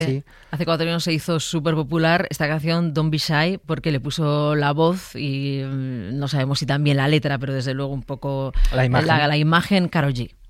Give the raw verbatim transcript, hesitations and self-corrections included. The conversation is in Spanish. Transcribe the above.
Sí. Hace cuatro años se hizo súper popular esta canción Don't Be Shy porque le puso la voz y no sabemos si también la letra, pero desde luego un poco la imagen, la, la imagen Karol G.